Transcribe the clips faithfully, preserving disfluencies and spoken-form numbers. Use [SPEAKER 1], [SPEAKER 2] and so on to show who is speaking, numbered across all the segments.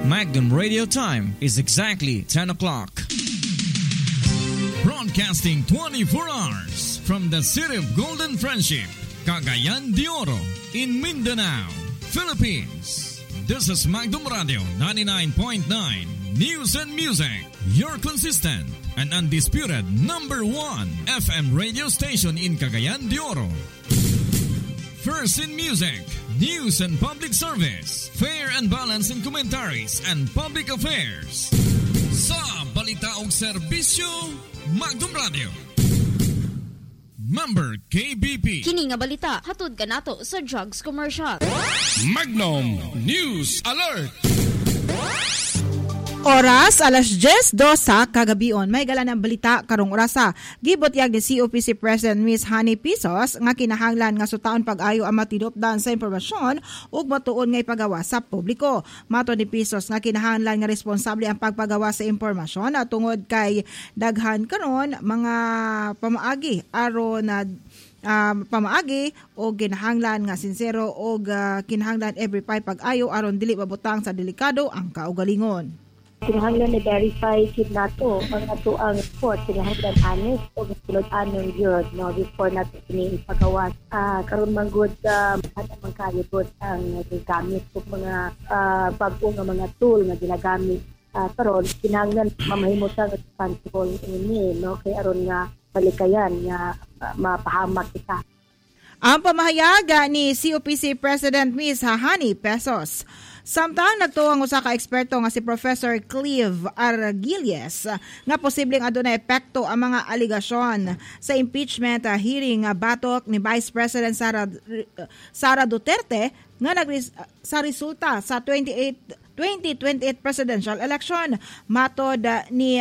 [SPEAKER 1] Magnum Radio time is exactly ten o'clock. Broadcasting twenty-four hours from the city of Golden Friendship, Cagayan de Oro, in Mindanao, Philippines. This is Magnum Radio ninety-nine point nine News and Music, your consistent and undisputed number one F M radio station in Cagayan de Oro. First in music, news and public service, fair and balanced in commentaries and public affairs. Sa balita og serbisyo, Magnum Radio. Member K B P.
[SPEAKER 2] Kini nga balita hatod kanato sa drugs commercial.
[SPEAKER 3] Magnum News Alert.
[SPEAKER 4] Oras alas diyes dos sa kagabion. May gala ng balita karong orasa. Gibutyag ni C O P C President Miss Honey Pisos nga kinahanglan nga sutaon pag-ayo ang matidopdan sa impormasyon ug matuon nga ipagawa sa publiko. Mato ni Pisos nga kinahanglan nga responsable ang pagpagawa sa impormasyon at tungod kay daghan karon mga pamaagi aron na Uh, pamaagi o kinahanglan nga sincero o uh, kinahanglan every pay pag-ayo aron dili mabutang sa delikado ang kaugalingon.
[SPEAKER 5] Kinahanglan na verify kid nato ang ato ang sport, kinahanglan honest o sulod anong yun no before nato ini ipagawas. Uh, karon man good uh, ano man kalibot ang gigamit og mga uh, bag-o nga mga tool nga ginagamit uh, karon kinahanglan mamahimutang responsible ini no kay aron nga balikayan nga uh, mapahamak kita.
[SPEAKER 4] Ang pamahayaga ni C O P C President Miss Honey Pisos. Samtang nagtuwang usa ka eksperto nga si Professor Clive Argilles nga posibleng adunay epekto ang mga aligasyon sa impeachment uh, hearing uh, batok ni Vice President Sara, uh, Sara Duterte nga nagris uh, sa resulta sa twenty twenty-eight presidential election. Matod uh, ni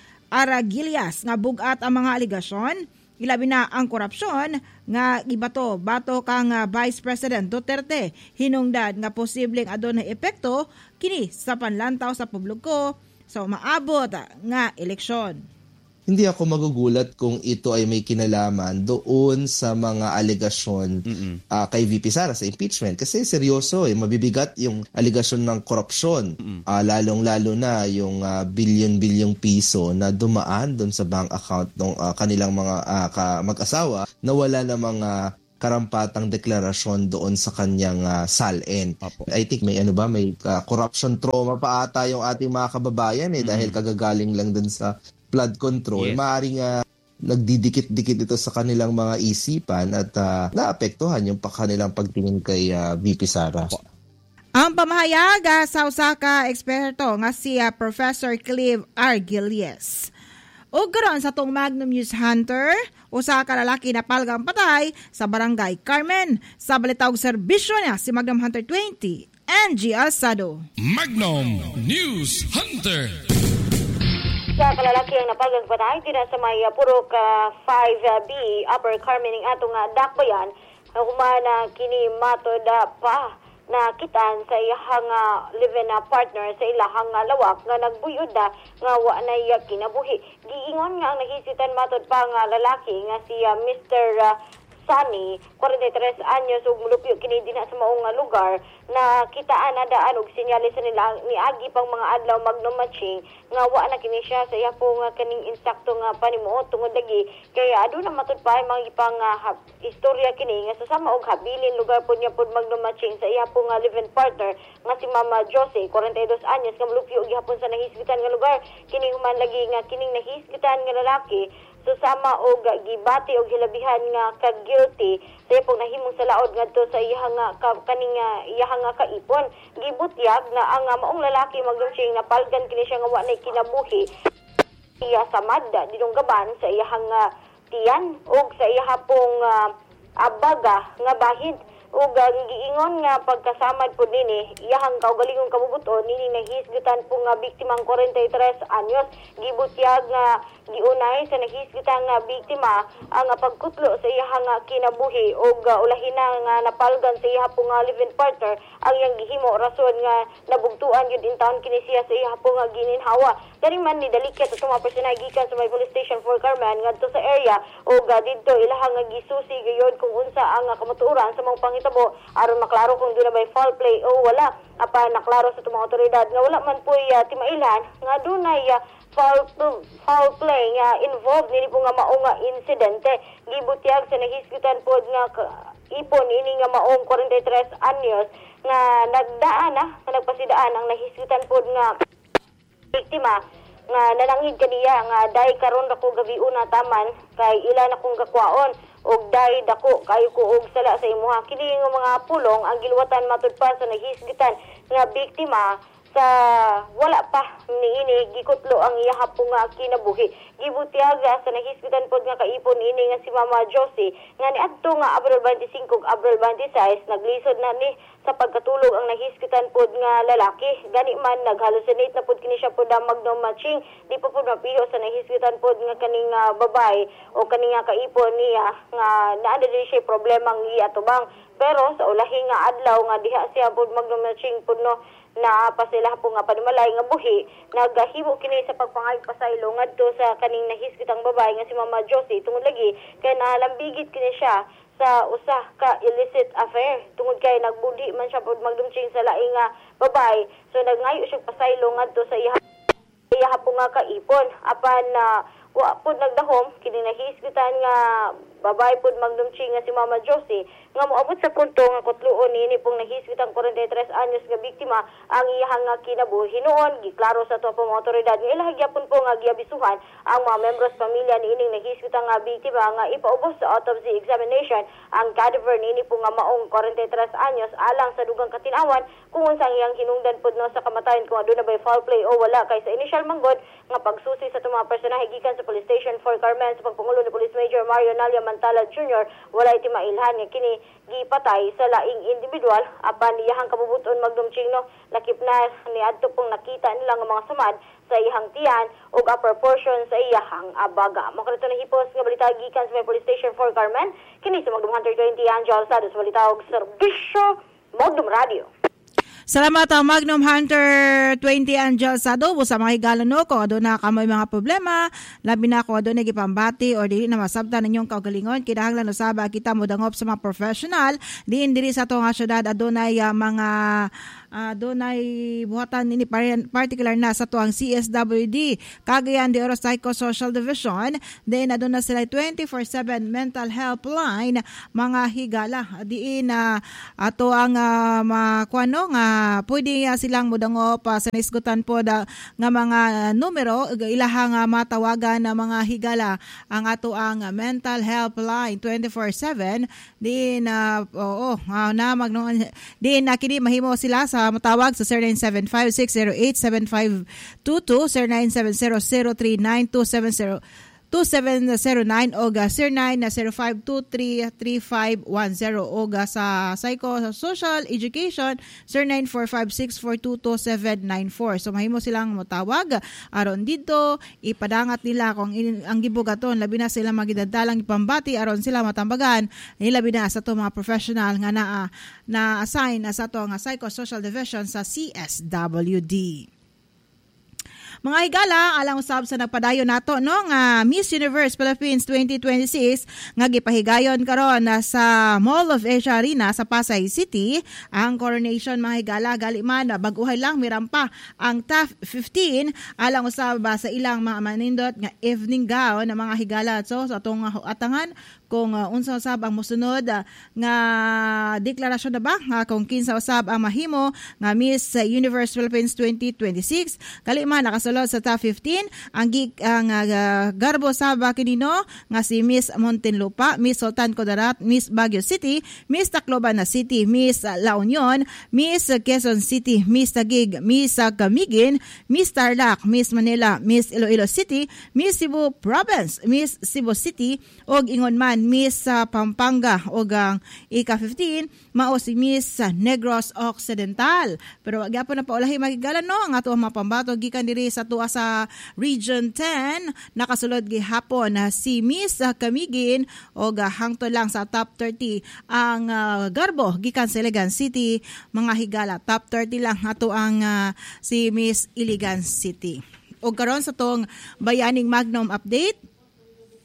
[SPEAKER 4] Aragilias nga bugat ang mga aligasyon, ilabi na ang korupsyon nga gibato bato kang uh, Vice President Duterte, hinungdad nga posibleng adunay epekto kini sa panlantaw sa publiko sa umaabot uh, nga eleksyon.
[SPEAKER 6] Hindi ako magugulat kung ito ay may kinalaman doon sa mga alegasyon uh, kay V P Sara sa impeachment. Kasi seryoso, eh, mabibigat yung alegasyon ng korupsyon. Uh, lalong-lalo na yung uh, bilyon-bilyong piso na dumaan doon sa bank account ng uh, kanilang mga uh, ka- mag-asawa na wala na mga karampatang deklarasyon doon sa kanyang uh, salin. Apo. I think may ano ba, may uh, corruption trauma pa ata yung ating mga kababayan eh, mm-hmm. dahil kagagaling lang doon sa flood control, yes. Maaaring uh, nagdidikit-dikit ito sa kanilang mga isipan at uh, naapektuhan yung pa kanilang pagtingin kay uh, V P Sara.
[SPEAKER 4] Ang pamahayaga sa usa ka eksperto nga si uh, Professor Clive Argilles. O karon sa tong Magnum News Hunter, usa ka lalaki na palgang patay sa Barangay Carmen. Sa balitawag serbisyo niya si Magnum Hunter twenty, Angie Alsado.
[SPEAKER 3] Magnum News Hunter.
[SPEAKER 2] Sa kalalaki ang napalgang patay, tina sa may uh, Purok uh, five B, Upper Carmen, ng atong uh, dakbayan, na humana kini matod uh, pa na kitan sa iyahang uh, live-in uh, partner sa ilahang uh, lawak nga nagbuyod na nga wa na iya kinabuhi. Giingon nga ang nahisitan matod pa nga lalaki nga si uh, Mister Uh, Sunny, forty-three anyos ug mulupyo kini dinha sa maong lugar na kitaan na daan og sinyalis nila ni agi pang mga adlaw magno-matching nga wa na kini siya sa iya po nga kaning insakto nga panimuot tungod lagi kaya aduna matud pa mga ipang uh, istorya kini nga susama og habilin lugar po niya pud magno-matching sa iya po nga live-in partner nga si Mama Josie, forty-two anyos nga mulupyo og gihapon sa nahisgitan nga lugar kini human lagi nga kining nahisgitan nga lalaki susama og gibati og hilabihan nga ka-guilty sa ipong nahimong sa laod ngadto sa iyang ka, kaning iyang kaipon. Gibutyag na ang maong lalaki magdumsing napalgan kini siya nga wa nay kinabuhi. Iya samad didong gaban sa iyang tiyan og sa iyang pong uh, abaga nga bahid ug giingon nga pagkasamad po nini iyahang kaugalingong kabubuton nini nahisgutan po nga biktimang forty-three anyos gibutyag nga giunay sa nahisgutan nga biktima ang pagkutlo sa iyahang kinabuhi ug uh, ulahin na nga napalgan sa iyahang po nga live-in partner ang iyang gihimo rason nga nabugtuan yun in town kini siya sa iyahang po nga gininhawa kani man ni dalikat at mga personay gikan sa may police station for Carmen ngadto sa area ug uh, didto ilahang nga gisusi gayon kung unsa ang uh, kamatuoran sa mga mahitabo aron maklaro kung doon na bay foul play o wala. Apan naklaro sa tumang otoridad nga wala man po uh, timailhan nga doon ay uh, foul, foul play nga involved nini po nga mao nga insidente. Gibutyag sa nahisgutan po nga ipon ini nga maong forty-three anyos nga nagdaan na nga nagpasidaan ang nahisgutan po nga biktima nga nanangid kaniya nga dai karon dako gabi una taman kay ila na kong gakwaon og dai dako kayo ko og sala sa imuha. Kini nga mga pulong ang giluwatan matud pa sa nahisgitan nga biktima sa wala pa niini gikutlo ang iya hapong nga kinabuhi. Gibutiaga sa nahisgitan pod nga kaipon ini nga si Mama Josie nga niadto nga Abril twenty-five ug Abril twenty-six naglisod na ni sa pagkatulog ang nahisgitan pod nga lalaki. Gani man naghalusinate na pod kini siya pod ang magnum matching. Di pa pod mapiho sa nahisgitan pod nga kaning uh, babae o kaning nga kaipon niya nga naa diri siya problema ang iya tubang. Pero sa ulahi nga adlaw nga diha siya pod magnum matching pod no na pasila po nga panimalay nga buhi nagahibo kini sa pagpangayog pasaylo ngadto sa kaning nahisgitang babae nga si Mama Josie tungod lagi kay nalambigit kini siya sa usa ka illicit affair tungod kay nagbudi man siya pod magdumching sa laing nga babae so nagngayo siya pasaylo ngadto sa iya iya po nga kaipon apan na uh, wa pod nagdahom kini nahisgitan nga babae pod magdumching nga si Mama Josie nga moabot sa punto nga kutluon ini pong nahisgitang forty-three anyos nga biktima ang iyang nga kinabuhi noon giklaro sa to pong otoridad nga ilaha gyapon po nga giabisuhan ang mga membros pamilya niining nahisgitang nga biktima nga ipaubos sa autopsy examination ang cadaver niini po nga maong forty-three anyos alang sa dugang katinawan kung unsang iyang hinungdan pod no sa kamatayon kung aduna bay foul play o wala kay sa initial manggod nga pagsusi sa tumang personahe gikan sa Police Station Fort Carmen sa pagpangulo ni Police Major Mario Nalia Mantala Junior wala iti mailhan nga kini gipatay sa laing individual apan iyahang kabubuton magdumching no lakip na niadto pong nakita nila nga mga samad sa iyang tiyan ug upper portion sa iyahang abaga. Makarito na hipos nga balita gikan sa may Police Station Fort Carmen kini sa Magdum Hunter twenty Angel Sados balita og serbisyo Magdum Radio.
[SPEAKER 4] Salamat ang Magnum Hunter twenty Angel Sado sa mga higala no kung aduna ka may mga problema labi na kung aduna gipambati or dili na masabtan ninyong kaugalingon kinahanglan usaba kita mo dangop sa mga professional diin diri sa atong syudad adunay uh, mga uh, adunay buhatan ini particular na sa tuang C S W D Cagayan de Oro Psychosocial Division then aduna sila twenty-four seven mental helpline mga higala diin uh, ato ang uh, makuano nga Uh, pwede uh, silang mudangop uh, sa naisgutan po da, nga mga uh, numero ilahang uh, matawagan na mga higala ang ato ang uh, mental helpline twenty-four seven din uh, oo uh, na magno din uh, kini mahimo sila sa matawag sa zero nine seven five six zero eight seven five two two zero nine seven zero zero three nine two seven zero two seven zero nine o zero nine zero five two three three five one zero o sa psychosocial education zero nine four five six four two two seven nine four. So mahimo silang motawag aron dito ipadangat nila kung in, ang gibugaton labi na sila magidadalang ipambati aron sila matambagan labi na sa to mga professional nga naa na assign sa to nga psychosocial division sa C S W D. Mga higala, alang usab sa nagpadayon nato no nga Miss Universe Philippines twenty twenty-six nga gipahigayon karon sa Mall of Asia Arena sa Pasay City. Ang coronation mga higala gali man bag-uhay lang mirampa ang top fifteen alang usab sa ilang mga manindot nga evening gown na mga higala. So sa atong atangan kung uh, unsa usab ang mosunod uh, nga deklarasyon na ba uh, kung kinsa usab ang mahimo nga Miss Universe Philippines twenty twenty-six kali man nakasulod sa top fifteen ang gig ang uh, garbo saba kinino nga si Miss Muntinlupa, Miss Sultan Kudarat, Miss Baguio City, Miss Tacloban City, Miss La Union, Miss Quezon City, Miss Taguig, Miss Camiguin, Miss Tarlac, Miss Manila, Miss Iloilo City, Miss Cebu Province, Miss Cebu City og ingon man Miss uh, Pampanga o ang ika fifteen mao si Miss Negros Occidental. Pero gyapon na paulahi magigalan no ang ato mga pambato gikan diri sa tuwa sa Region ten nakasulod gihapon uh, si Miss uh, Camiguin o uh, hangtod lang sa top thirty ang uh, garbo gikan sa Iligan City mga higala top thirty lang ato ang uh, si Miss Iligan City. O karon sa tong bayaning Magnum update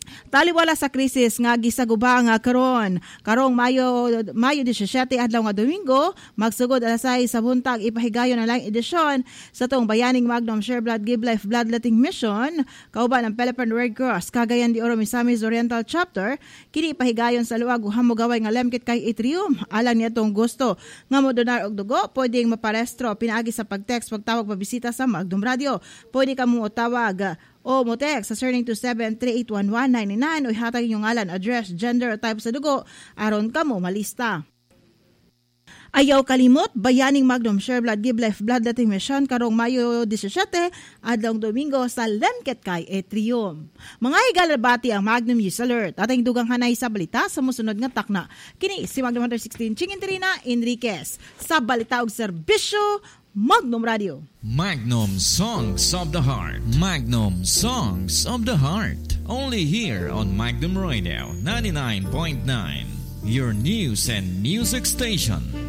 [SPEAKER 4] Taliwala sa krisis nga gisagubang nga karon karong Mayo Mayo disisiete adlaw nga Domingo magsugod alas sais sa buntag ipahigayon ang laing edisyon sa tong bayaning Magnum Share Blood Give Life Bloodletting Mission kauban ang Philippine Red Cross Cagayan de Oro Misamis Oriental Chapter kini ipahigayon sa luwag uhamo gaway nga lemkit kay Atrium alang nitong gusto nga modonar og dugo pwedeng maparestro pinaagi sa pag-text pagtawag pabisita sa Magnum Radio pwede ka mo tawag o mo-text sa Cerning two seven three eight one one nine nine o ihatag inyong ngalan, address, gender o type sa dugo aron ka mo malista. Ayaw kalimot, bayaning Magnum Share Blood Give Life Bloodletting Mission karong Mayo disisiete adlong Domingo sa Lemket kay Atrium. Mga higalabati ang Magnum News Alert. Ating dugang hanay sa balita sa musunod nga takna. Kini si Magnum one sixteen Chingin Trina Enriquez sa balita og serbisyo Magnum Radio.
[SPEAKER 1] Magnum Songs of the Heart. Magnum Songs of the Heart. Only here on Magnum Radio ninety-nine point nine. Your news and music station.